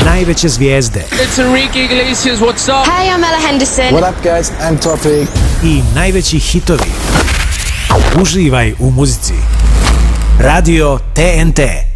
najveće zvijezde. It's Enrique Iglesias, what's up? Hey, I'm Ella Henderson. What up, guys? I'm Topic. I najveći hitovi. Uživaj u muzici. Radio TNT.